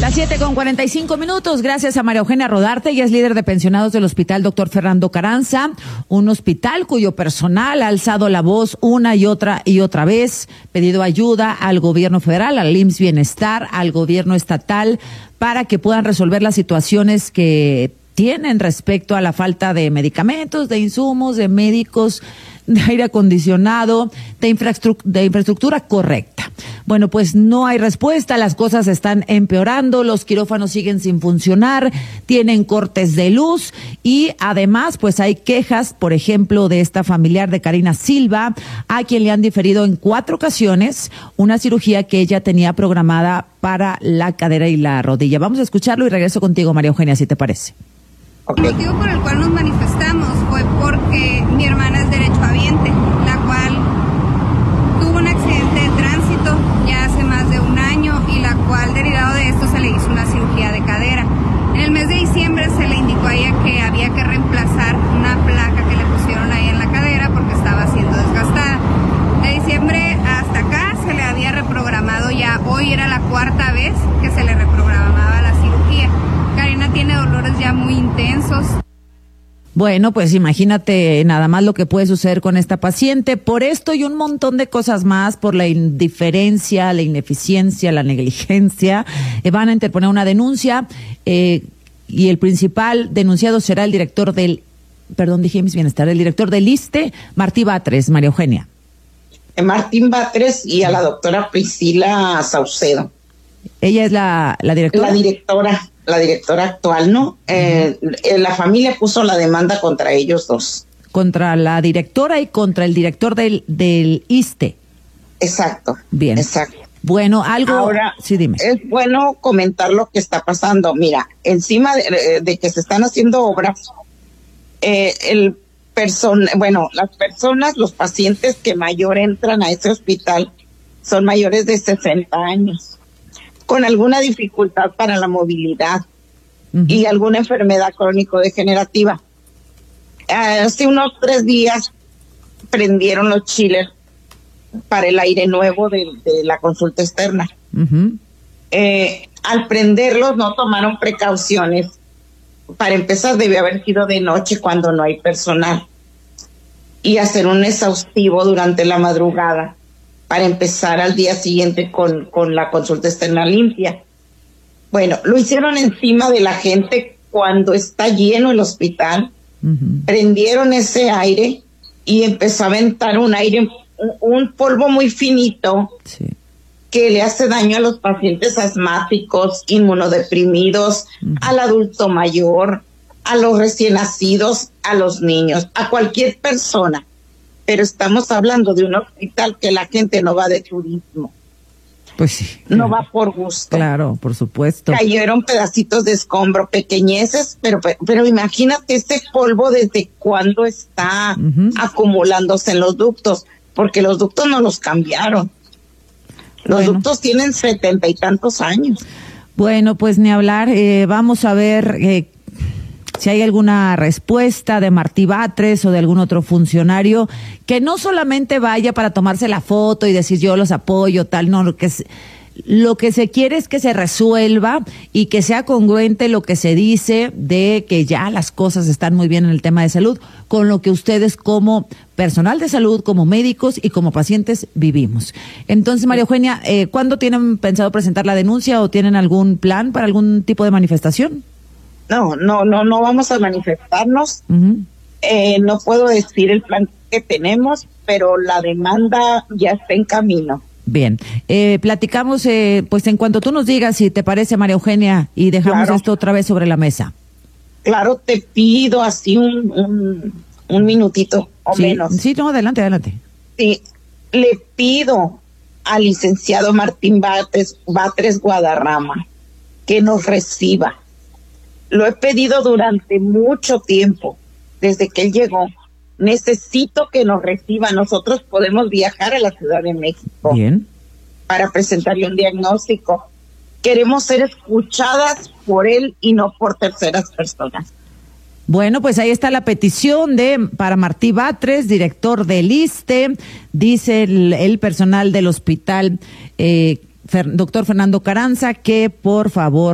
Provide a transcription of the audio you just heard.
Las 7:45. Gracias a María Eugenia Rodarte, ella es líder de pensionados del Hospital Dr. Fernando Caranza, un hospital cuyo personal ha alzado la voz una y otra vez, pedido ayuda al gobierno federal, al IMSS Bienestar, al gobierno estatal, para que puedan resolver las situaciones que tienen respecto a la falta de medicamentos, de insumos, de médicos, de aire acondicionado, de infraestructura correcta. Bueno, pues no hay respuesta, las cosas están empeorando, los quirófanos siguen sin funcionar, tienen cortes de luz y además pues hay quejas, por ejemplo, de esta familiar de Karina Silva, a quien le han diferido en 4 ocasiones una cirugía que ella tenía programada para la cadera y la rodilla. Vamos a escucharlo y regreso contigo, María Eugenia, si te parece. Okay. El motivo por el cual nos manifestamos fue porque mi hermana es derechohabiente, la cual tuvo un accidente de tránsito ya hace más de 1 año y la cual derivado de esto se le hizo una cirugía de cadera. En el mes de diciembre se le indicó a ella que había que reemplazar una placa que le pusieron ahí en la cadera porque estaba siendo desgastada. De diciembre hasta acá se le había reprogramado ya, hoy era la 4ª vez que se le reprogramaba la cirugía. Karina tiene dolores ya muy intensos. Bueno, pues imagínate nada más lo que puede suceder con esta paciente. Por esto y un montón de cosas más, por la indiferencia, la ineficiencia, la negligencia, van a interponer una denuncia y el principal denunciado será el director del, IMSS Bienestar, el director del ISSSTE, Martí Batres, María Eugenia. Martín Batres y a la doctora Priscila Saucedo. ¿Ella es la directora? La directora actual, ¿no? La familia puso la demanda contra ellos dos. Contra la directora y contra el director del ISSSTE. Exacto. Bien. Exacto. Bueno, algo... Ahora, sí, dime. Es bueno comentar lo que está pasando. Mira, encima de que se están haciendo obras, las personas, los pacientes que mayor entran a ese hospital son mayores de 60 años. Con alguna dificultad para la movilidad y alguna enfermedad crónico-degenerativa. Hace unos 3 días prendieron los chillers para el aire nuevo de la consulta externa. Al prenderlos no tomaron precauciones. Para empezar, debió haber sido de noche cuando no hay personal y hacer un exhaustivo durante la madrugada para empezar al día siguiente con la consulta externa limpia. Bueno, lo hicieron encima de la gente cuando está lleno el hospital. Prendieron ese aire y empezó a aventar un polvo muy finito, sí, que le hace daño a los pacientes asmáticos, inmunodeprimidos, al adulto mayor, a los recién nacidos, a los niños, a cualquier persona. Pero estamos hablando de un hospital que la gente no va de turismo. Pues sí. No va por gusto. Claro, por supuesto. Cayeron pedacitos de escombro, pequeñeces, pero imagínate ese polvo desde cuándo está acumulándose en los ductos, porque los ductos no los cambiaron. Los ductos tienen 70 y tantos años. Bueno, pues ni hablar. Vamos a ver si hay alguna respuesta de Martí Batres o de algún otro funcionario que no solamente vaya para tomarse la foto y decir yo los apoyo, tal, no, lo que se quiere es que se resuelva y que sea congruente lo que se dice de que ya las cosas están muy bien en el tema de salud con lo que ustedes como personal de salud, como médicos y como pacientes vivimos. Entonces, María Eugenia, ¿cuándo tienen pensado presentar la denuncia o tienen algún plan para algún tipo de manifestación? No vamos a manifestarnos. No puedo decir el plan que tenemos, pero la demanda ya está en camino. Bien, platicamos pues en cuanto tú nos digas si te parece, María Eugenia, y dejamos esto otra vez sobre la mesa. Claro, te pido así un minutito o menos. Sí, no, adelante. Sí, le pido al licenciado Martín Batres Guadarrama que nos reciba. Lo he pedido durante mucho tiempo, desde que él llegó. Necesito que nos reciba. Nosotros podemos viajar a la Ciudad de México. Bien. Para presentarle un diagnóstico. Queremos ser escuchadas por él y no por terceras personas. Bueno, pues ahí está la petición para Martí Batres, director del ISSSTE, dice el personal del hospital, doctor Fernando Caranza, que por favor